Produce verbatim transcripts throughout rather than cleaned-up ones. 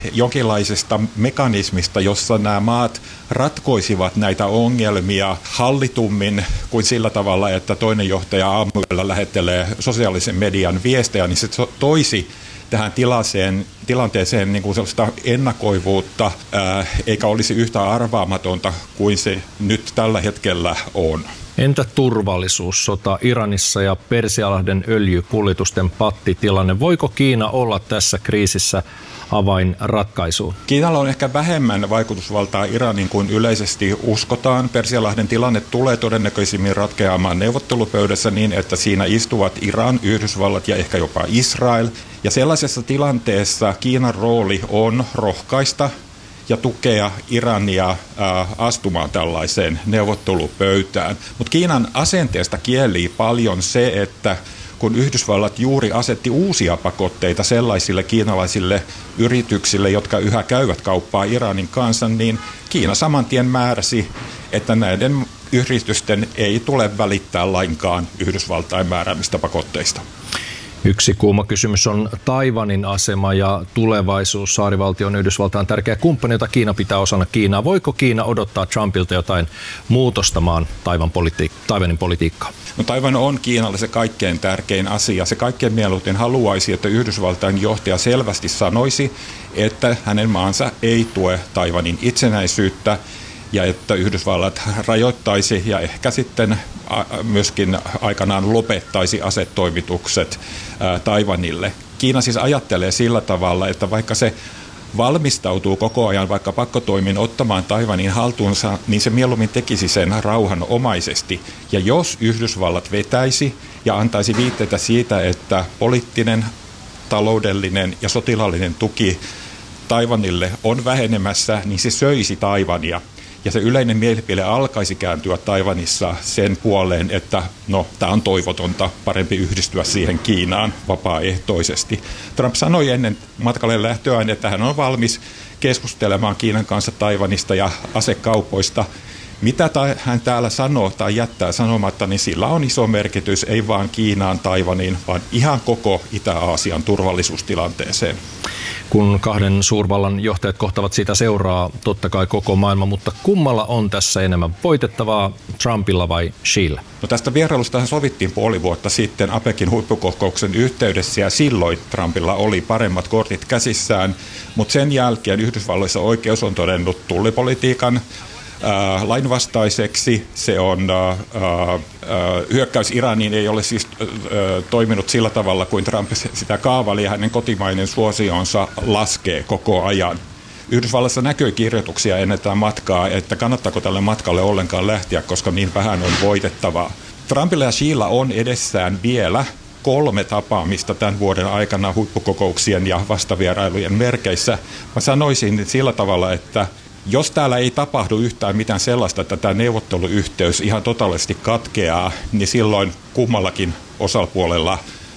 jonkinlaisesta mekanismista, jossa nämä maat ratkoisivat näitä ongelmia hallitummin kuin sillä tavalla, että toinen johtaja aamuyöllä lähettelee sosiaalisen median viestejä, niin se toisi tähän tilaseen, tilanteeseen niin kuin sellaista ennakoivuutta, ää, eikä olisi yhtä arvaamatonta kuin se nyt tällä hetkellä on. Entä turvallisuus, sota Iranissa ja Persialahden öljykuljetusten pattitilanne? Voiko Kiina olla tässä kriisissä avainratkaisuun? Kiinalla on ehkä vähemmän vaikutusvaltaa Iranin kuin yleisesti uskotaan. Persialahden tilanne tulee todennäköisimmin ratkeamaan neuvottelupöydässä niin, että siinä istuvat Iran, Yhdysvallat ja ehkä jopa Israel. Ja sellaisessa tilanteessa Kiinan rooli on rohkaista ja tukea Irania ää, astumaan tällaiseen neuvottelupöytään. Mutta Kiinan asenteesta kielii paljon se, että kun Yhdysvallat juuri asetti uusia pakotteita sellaisille kiinalaisille yrityksille, jotka yhä käyvät kauppaa Iranin kanssa, niin Kiina saman tien määräsi, että näiden yritysten ei tule välittää lainkaan Yhdysvaltain määräämistä pakotteista. Yksi kuuma kysymys on Taiwanin asema ja tulevaisuus. Saarivaltio on Yhdysvaltain tärkeä kumppani, jota Kiina pitää osana Kiinaa. Voiko Kiina odottaa Trumpilta jotain muutosta maan Taiwan politi- Taiwanin politiikkaa? No, Taiwan on Kiinalle se kaikkein tärkein asia. Se kaikkein mieluiten haluaisi, että Yhdysvaltain johtaja selvästi sanoisi, että hänen maansa ei tue Taiwanin itsenäisyyttä ja että Yhdysvallat rajoittaisi ja ehkä sitten myöskin aikanaan lopettaisi asetoimitukset Taiwanille. Kiina siis ajattelee sillä tavalla, että vaikka se valmistautuu koko ajan vaikka pakkotoimin ottamaan Taiwanin haltuunsa, niin se mieluummin tekisi sen rauhanomaisesti. Ja jos Yhdysvallat vetäisi ja antaisi viitteitä siitä, että poliittinen, taloudellinen ja sotilaallinen tuki Taiwanille on vähenemässä, niin se söisi Taiwania. Ja se yleinen mielipide alkaisi kääntyä Taiwanissa sen puoleen, että no, tämä on toivotonta, parempi yhdistyä siihen Kiinaan vapaaehtoisesti. Trump sanoi ennen matkalle lähtöään, että hän on valmis keskustelemaan Kiinan kanssa Taiwanista ja asekaupoista. Mitä ta- hän täällä sanoo tai jättää sanomatta, niin sillä on iso merkitys, ei vain Kiinaan, Taiwaniin, vaan ihan koko Itä-Aasian turvallisuustilanteeseen. Kun kahden suurvallan johtajat kohtavat, sitä seuraa totta kai koko maailma, mutta kummalla on tässä enemmän voitettavaa, Trumpilla vai Xillä? No, tästä vierailustahan sovittiin puoli vuotta sitten APECin huippukokouksen yhteydessä ja silloin Trumpilla oli paremmat kortit käsissään, mutta sen jälkeen Yhdysvalloissa oikeus on todennut tullipolitiikan Äh, lainvastaiseksi. Se on äh, äh, hyökkäys Iraniin ei ole siis äh, toiminut sillä tavalla kuin Trump sitä kaavaili ja hänen kotimainen suosionsa laskee koko ajan. Yhdysvallassa näkyy kirjoituksia ennen tätä matkaa, että kannattaako tälle matkalle ollenkaan lähteä, koska niin vähän on voitettavaa. Trumpilla ja Xillä on edessään vielä kolme tapaamista tämän vuoden aikana huippukokouksien ja vastavierailujen merkeissä. Mä sanoisin sillä tavalla, että jos täällä ei tapahdu yhtään mitään sellaista, että tämä neuvotteluyhteys ihan totaalisesti katkeaa, niin silloin kummallakin osapuolella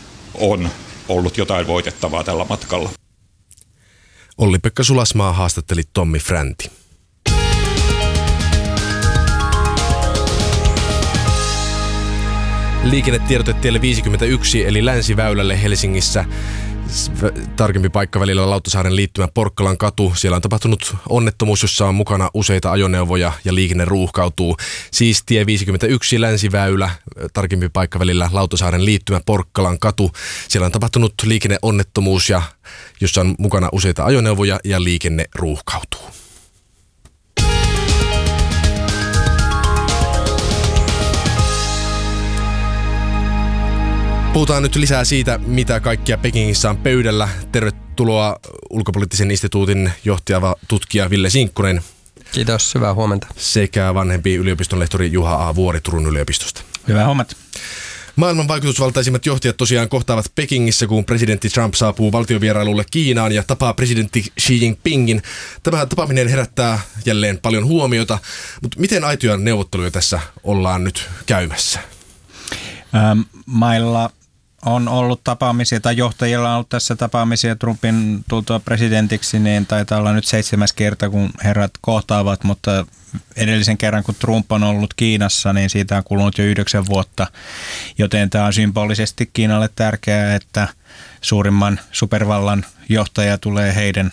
on ollut jotain voitettavaa tällä matkalla. Olli-Pekka Sulasmaa haastatteli Tommi Fränti. Liikennetiedote tielle viisikymmentäyksi eli Länsiväylälle Helsingissä. Tarkempi paikka välillä Lauttasaaren liittymä Porkkalan katu. Siellä on tapahtunut onnettomuus, jossa on mukana useita ajoneuvoja ja liikenne ruuhkautuu. Siis tie viisikymmentäyksi Länsiväylä, tarkempi paikka välillä Lauttasaaren liittymä Porkkalan katu. Siellä on tapahtunut liikenneonnettomuus, ja, jossa on mukana useita ajoneuvoja ja liikenne ruuhkautuu. Puhutaan nyt lisää siitä, mitä kaikkia Pekingissä on pöydällä. Tervetuloa ulkopoliittisen instituutin johtava tutkija Ville Sinkkonen. Kiitos, hyvää huomenta. Sekä vanhempi yliopistonlehtori Juha A. Vuori Turun yliopistosta. Hyvää huomenta. Maailman vaikutusvaltaisimmat johtajat tosiaan kohtaavat Pekingissä, kun presidentti Trump saapuu valtiovierailulle Kiinaan ja tapaa presidentti Xi Jinpingin. Tämä tapaaminen herättää jälleen paljon huomiota, mutta miten aitoja neuvotteluja tässä ollaan nyt käymässä? Ähm, mailla on ollut tapaamisia, tai johtajilla on ollut tässä tapaamisia Trumpin tultua presidentiksi, niin taitaa olla nyt seitsemäs kerta, kun herrat kohtaavat, mutta edellisen kerran, kun Trump on ollut Kiinassa, niin siitä on kulunut jo yhdeksän vuotta, joten tämä on symbolisesti Kiinalle tärkeää, että suurimman supervallan johtaja tulee heidän,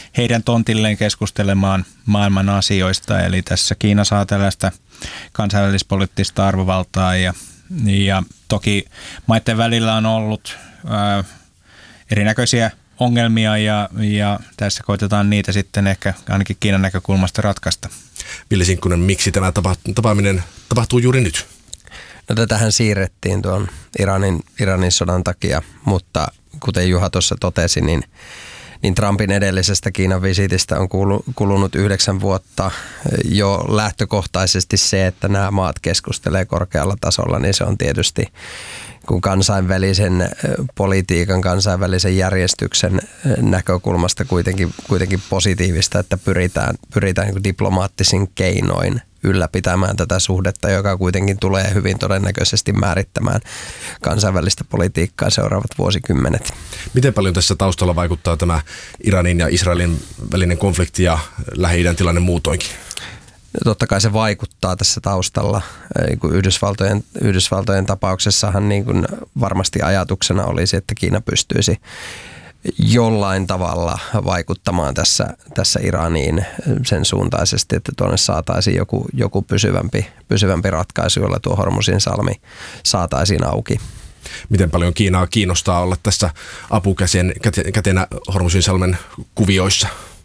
heidän tontilleen keskustelemaan maailman asioista. Eli tässä Kiina saa tällaista kansainvälispoliittista arvovaltaa ja, ja toki maiden välillä on ollut ää, erinäköisiä ongelmia ja, ja tässä koitetaan niitä sitten ehkä ainakin Kiinan näkökulmasta ratkaista. Ville Sinkkunen, miksi tämä tapa, tapaaminen tapahtuu juuri nyt? No tätähän siirrettiin tuon Iranin, Iranin sodan takia, mutta kuten Juha tuossa totesi, niin, niin Trumpin edellisestä Kiinan visitistä on kulunut yhdeksän vuotta. Jo lähtökohtaisesti se, että nämä maat keskustelee korkealla tasolla, niin se on tietysti kun kansainvälisen politiikan, kansainvälisen järjestyksen näkökulmasta kuitenkin, kuitenkin positiivista, että pyritään, pyritään niin kuin diplomaattisin keinoin ylläpitämään tätä suhdetta, joka kuitenkin tulee hyvin todennäköisesti määrittämään kansainvälistä politiikkaa seuraavat vuosikymmenet. Miten paljon tässä taustalla vaikuttaa tämä Iranin ja Israelin välinen konflikti ja Lähi-idän tilanne muutoinkin? Totta kai se vaikuttaa tässä taustalla. Yhdysvaltojen, Yhdysvaltojen tapauksessahan niin kuin varmasti ajatuksena olisi, että Kiina pystyisi jollain tavalla vaikuttamaan tässä, tässä Iraniin sen suuntaisesti, että tuonne saataisiin joku, joku pysyvämpi, pysyvämpi ratkaisu, jolla tuo Hormuzin salmi saataisiin auki. Miten paljon Kiinaa kiinnostaa olla tässä apukätenä Hormuzin salmen kuvioissa?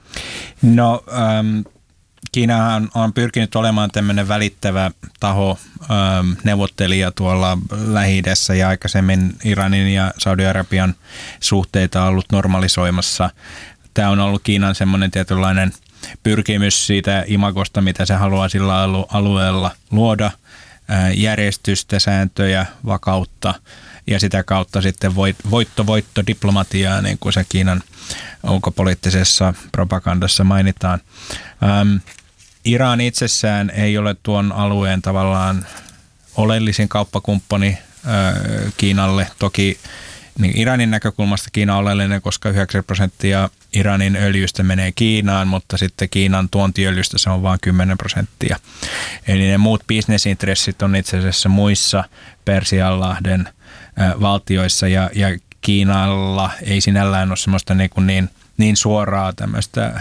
No ähm, Kiinahan on pyrkinyt olemaan tämmöinen välittävä taho, ähm, neuvottelija tuolla Lähi-idässä ja aikaisemmin Iranin ja Saudi-Arabian suhteita on ollut normalisoimassa. Tämä on ollut Kiinan semmoinen tietynlainen pyrkimys siitä imagosta, mitä se haluaa sillä alueella luoda, äh, järjestystä, sääntöjä, vakautta ja sitä kautta sitten voitto, voitto diplomatiaa, niin kuin se Kiinan ulkopoliittisessa propagandassa mainitaan. Ähm, Iran itsessään ei ole tuon alueen tavallaan oleellisin kauppakumppani äh, Kiinalle. Toki niin Iranin näkökulmasta Kiina on oleellinen, koska yhdeksänkymmentä prosenttia Iranin öljystä menee Kiinaan, mutta sitten Kiinan tuontiöljystä se on vain kymmenen prosenttia. Eli ne muut bisnesintressit on itse asiassa muissa Persianlahden äh, valtioissa ja, ja Kiinalla ei sinällään ole semmoista niin, kuin niin, niin suoraa tämmöistä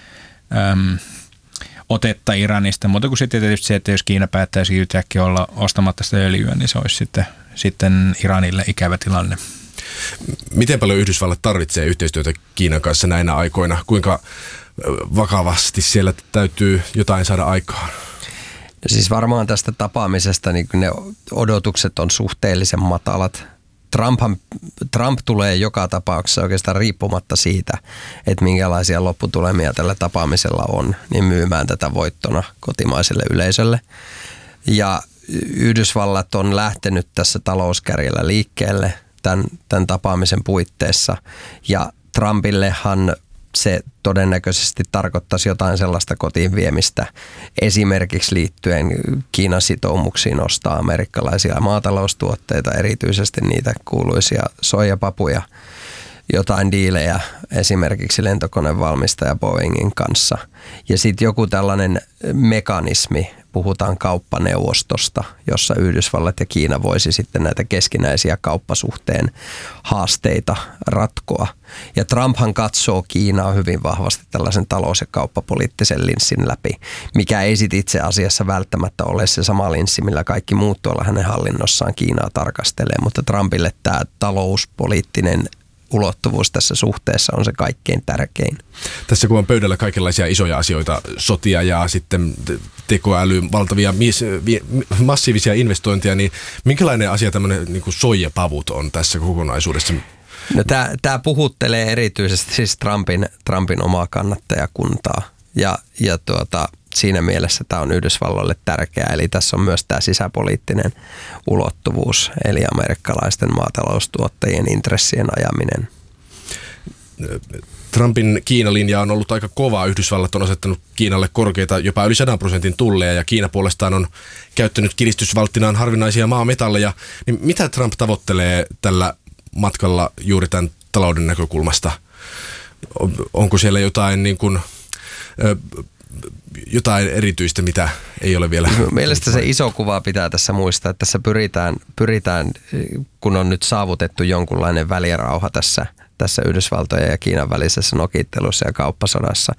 äm, otetta Iranista, mutta kun sitten tietysti se, että jos Kiina päättäisi yhtäkkiä olla ostamatta sitä öljyä, niin se olisi sitten, sitten Iranille ikävä tilanne. Miten paljon Yhdysvallat tarvitsee yhteistyötä Kiinan kanssa näinä aikoina? Kuinka vakavasti siellä täytyy jotain saada aikaan? Siis varmaan tästä tapaamisesta niin ne odotukset on suhteellisen matalat. Trumphan, Trump tulee joka tapauksessa oikeastaan riippumatta siitä, että minkälaisia lopputulemia tällä tapaamisella on, niin myymään tätä voittona kotimaiselle yleisölle. Ja Yhdysvallat on lähtenyt tässä talouskärjellä liikkeelle tämän, tämän tapaamisen puitteissa. Ja Trumpillehan se todennäköisesti tarkoittaisi jotain sellaista kotiin viemistä, esimerkiksi liittyen Kiinan sitoumuksiin ostaa amerikkalaisia maataloustuotteita, erityisesti niitä kuuluisia soijapapuja, jotain diilejä esimerkiksi lentokonevalmistaja Boeingin kanssa. Ja sitten joku tällainen mekanismi, puhutaan kauppaneuvostosta, jossa Yhdysvallat ja Kiina voisi sitten näitä keskinäisiä kauppasuhteen haasteita ratkoa. Ja Trumphan katsoo Kiinaa hyvin vahvasti tällaisen talous- ja kauppapoliittisen linssin läpi, mikä ei sit itse asiassa välttämättä ole se sama linssi, millä kaikki muut tuolla hänen hallinnossaan Kiinaa tarkastelee, mutta Trumpille tämä talouspoliittinen ulottuvuus tässä suhteessa on se kaikkein tärkein. Tässä kun on pöydällä kaikenlaisia isoja asioita, sotia ja sitten tekoäly, valtavia massiivisia investointeja, niin minkälainen asia tämmöinen niin kuin soijapavut on tässä kokonaisuudessa? No tämä puhuttelee erityisesti siis Trumpin, Trumpin omaa kannattajakuntaa ja, ja tuota, siinä mielessä tämä on Yhdysvalloille tärkeää, eli tässä on myös tämä sisäpoliittinen ulottuvuus, eli amerikkalaisten maataloustuottajien intressien ajaminen. Trumpin Kiina-linja on ollut aika kova. Yhdysvallat on asettanut Kiinalle korkeita, jopa yli sadan prosentin tulleja, ja Kiina puolestaan on käyttänyt kiristysvalttinaan harvinaisia maametalleja. Niin mitä Trump tavoittelee tällä matkalla juuri tämän talouden näkökulmasta? Onko siellä jotain niin kuin, jotain erityistä, mitä ei ole vielä? Mielestäni se iso kuva pitää tässä muistaa, että tässä pyritään, pyritään, kun on nyt saavutettu jonkunlainen välirauha tässä, tässä Yhdysvaltojen ja Kiinan välisessä nokittelussa ja kauppasodassa.